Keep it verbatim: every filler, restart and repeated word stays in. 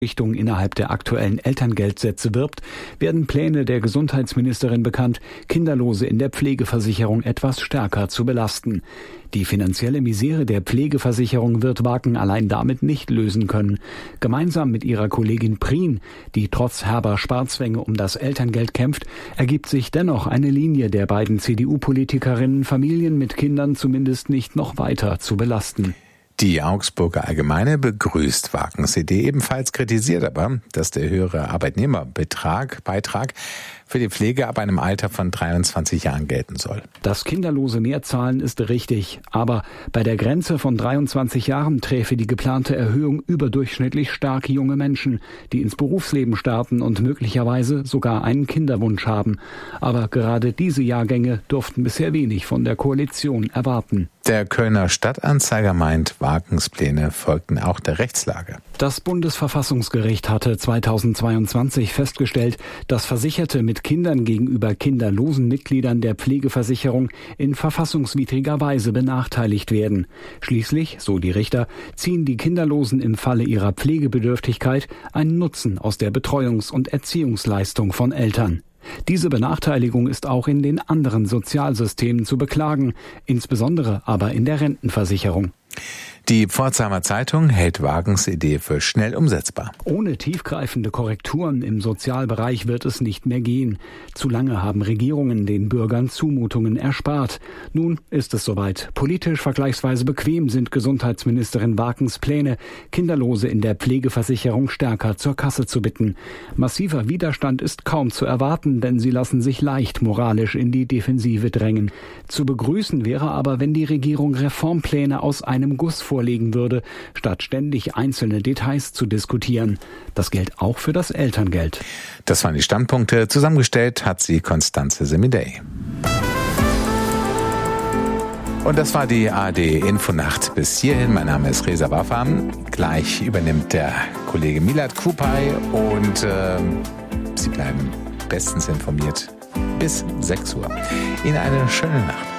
Richtung innerhalb der aktuellen Elterngeldsätze wirbt, werden Pläne der Gesundheitsministerin bekannt, Kinderlose in der Pflegeversicherung etwas stärker zu belasten. Die finanzielle Misere der Pflegeversicherung wird Waken allein damit nicht lösen können. Gemeinsam mit ihrer Kollegin Prien, die trotz herber Sparzwänge um das Elterngeld kämpft, ergibt sich dennoch eine Linie der beiden C D U-Politikerinnen, Familien mit Kindern zumindest nicht noch weiter zu belasten. Die Augsburger Allgemeine begrüßt Wakens Idee, ebenfalls kritisiert aber, dass der höhere Arbeitnehmerbetrag, Beitrag für die Pflege ab einem Alter von dreiundzwanzig Jahren gelten soll. Das Kinderlose mehr zahlen ist richtig, aber bei der Grenze von dreiundzwanzig Jahren träfe die geplante Erhöhung überdurchschnittlich stark junge Menschen, die ins Berufsleben starten und möglicherweise sogar einen Kinderwunsch haben. Aber gerade diese Jahrgänge durften bisher wenig von der Koalition erwarten. Der Kölner Stadtanzeiger meint, Wakens Pläne folgten auch der Rechtslage. Das Bundesverfassungsgericht hatte zweitausendzweiundzwanzig festgestellt, dass Versicherte mit Kindern gegenüber kinderlosen Mitgliedern der Pflegeversicherung in verfassungswidriger Weise benachteiligt werden. Schließlich, so die Richter, ziehen die Kinderlosen im Falle ihrer Pflegebedürftigkeit einen Nutzen aus der Betreuungs- und Erziehungsleistung von Eltern. Diese Benachteiligung ist auch in den anderen Sozialsystemen zu beklagen, insbesondere aber in der Rentenversicherung. Die Pforzheimer Zeitung hält Wakens Idee für schnell umsetzbar. Ohne tiefgreifende Korrekturen im Sozialbereich wird es nicht mehr gehen. Zu lange haben Regierungen den Bürgern Zumutungen erspart. Nun ist es soweit. Politisch vergleichsweise bequem sind Gesundheitsministerin Wakens Pläne, Kinderlose in der Pflegeversicherung stärker zur Kasse zu bitten. Massiver Widerstand ist kaum zu erwarten, denn sie lassen sich leicht moralisch in die Defensive drängen. Zu begrüßen wäre aber, wenn die Regierung Reformpläne aus einem Guss vorlegen würde, statt ständig einzelne Details zu diskutieren. Das gilt auch für das Elterngeld. Das waren die Standpunkte. Zusammengestellt hat sie Constanze Semidey. Und das war die A R D-Infonacht bis hierhin. Mein Name ist Reza Wafam. Gleich übernimmt der Kollege Milad Kupay und äh, Sie bleiben bestens informiert bis sechs Uhr. Ihnen eine schöne Nacht.